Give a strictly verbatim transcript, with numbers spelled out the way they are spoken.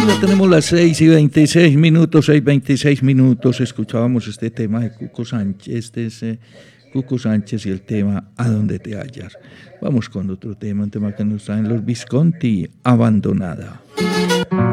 Tenemos las seis y veintiséis minutos, seis y veintiséis minutos. Escuchábamos este tema de Cuco Sánchez, este es eh, Cuco Sánchez y el tema ¿A dónde te hallas? Vamos con otro tema, un tema que nos traen los Visconti, Abandonada.